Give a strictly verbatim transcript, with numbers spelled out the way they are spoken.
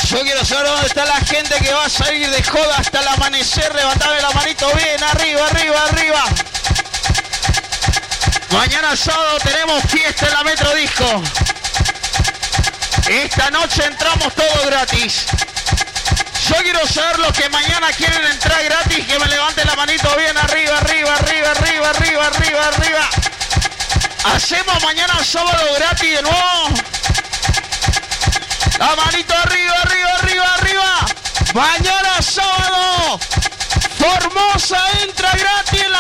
Yo quiero saber dónde está la gente que va a salir de joda hasta el amanecer. Levantame la manito bien, arriba, arriba, arriba. Mañana sábado tenemos fiesta en la Metro Disco. Esta noche entramos todos gratis. Yo quiero saber los que mañana quieren entrar gratis, que me levanten la manito bien, arriba, arriba, arriba, arriba, arriba, arriba, arriba. Hacemos mañana sábado gratis de nuevo. La manito arriba, arriba, arriba, arriba. Mañana sábado, Formosa entra gratis en la